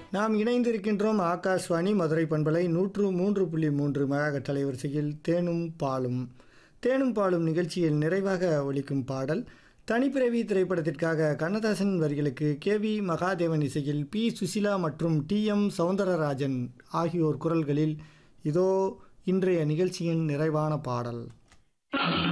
நாம் இணைந்திருக்கின்றோம் ஆகாஷ்வாணி மதுரை பண்பலை 103.3 மெகாஹெர்ட்ஸ் அலைவரிசையில் தேனும் பாலும். தேனும் பாலும் நிகழ்ச்சியில் நிறைவாக ஒலிக்கும் பாடல் தனிப்பிறவி திரைப்படத்திற்காக கண்ணதாசன் வரிகளுக்கு கே.வி. மகாதேவன் இசையில் பி. சுசிலா மற்றும் டி.எம். சௌந்தரராஜன் ஆகியோர் குரல்களில் இதோ இன்றைய நிகழ்ச்சியின் நிறைவான பாடல்.